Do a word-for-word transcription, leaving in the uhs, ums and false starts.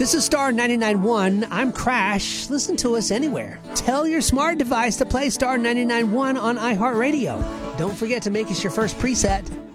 This is Star ninety-nine point one. I'm Crash. Listen to us anywhere. Tell your smart device to play Star ninety-nine point one on iHeartRadio. Don't forget to make us your first preset.